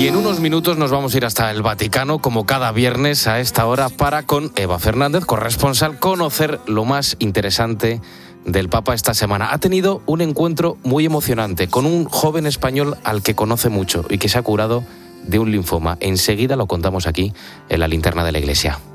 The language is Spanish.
Y en unos minutos nos vamos a ir hasta el Vaticano, como cada viernes a esta hora, para con Eva Fernández, corresponsal, conocer lo más interesante del Papa esta semana. Ha tenido un encuentro muy emocionante con un joven español al que conoce mucho y que se ha curado de un linfoma. Enseguida lo contamos aquí en la linterna de la Iglesia.